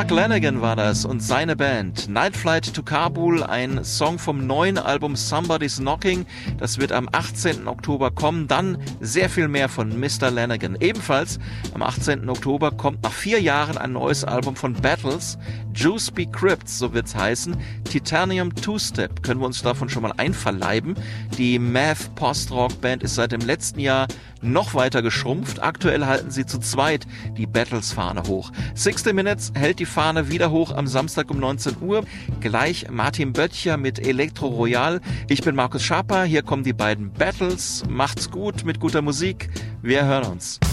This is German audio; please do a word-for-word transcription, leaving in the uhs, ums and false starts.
Mark Lanegan war das und seine Band. Night Flight to Kabul, ein Song vom neuen Album Somebody's Knocking. Das wird am achtzehnten Oktober kommen. Dann sehr viel mehr von Mister Lanegan. Ebenfalls am achtzehnten Oktober kommt nach vier Jahren ein neues Album von Battles. Juice Be Crypts, so wird's heißen. Titanium Two-Step, können wir uns davon schon mal einverleiben. Die Math Post-Rock-Band ist seit dem letzten Jahr noch weiter geschrumpft. Aktuell halten sie zu zweit die Battles-Fahne hoch. sixty Minutes hält die Fahne wieder hoch am Samstag um neunzehn Uhr. Gleich Martin Böttcher mit Elektro Royal. Ich bin Markus Schaper, hier kommen die beiden Battles. Macht's gut mit guter Musik. Wir hören uns.